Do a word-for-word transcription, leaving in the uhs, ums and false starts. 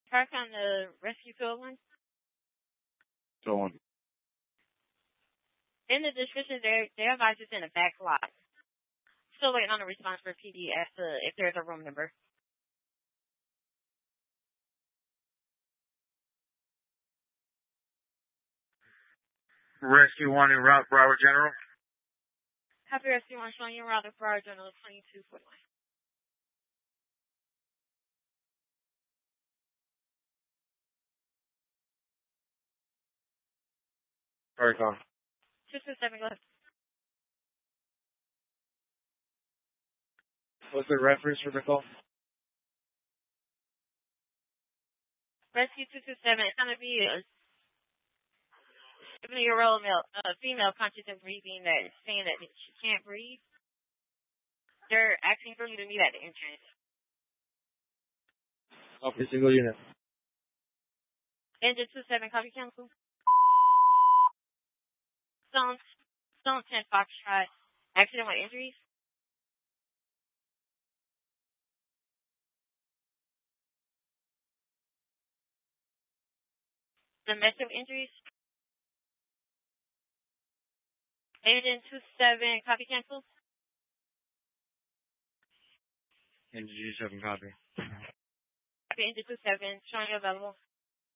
Park on the rescue field line. Go on. In the description, their their advice is in a back lot. Still waiting on a response for P D as to if there's a room number. Rescue one en route, Broward General. Copy Rescue one showing you around the Broward General twenty-two forty-one. Sorry, Tom. two two seven, go ahead. What's the reference for the call? Rescue two two seven, it's going to be a seventy-year-old male, uh, female conscious of breathing that is saying that she can't breathe. They're asking for you to meet at the entrance. Okay, single unit. Engine two seven, copy cancel. Stone, Stone ten Foxtrot, accident with injuries. Domestic injuries. Agent two seven, copy cancel. Engine two seven, copy. Copy Engine two seven, showing you available.